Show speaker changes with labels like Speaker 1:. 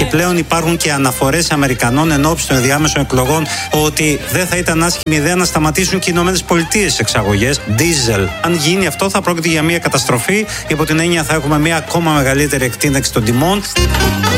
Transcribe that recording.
Speaker 1: πλέον υπάρχουν και αναφορές Αμερικανών εν ώψη των ενδιάμεσων εκλογών ότι δεν θα ήταν άσχημη ιδέα να σταματήσουν και οι ΗΠΑ τις εξαγωγές ντίζελ. Αν γίνει αυτό, θα πρόκειται για μια καταστροφή. Υπό την έννοια θα έχουμε μια ακόμα μεγαλύτερη εκτείναξη των τιμών.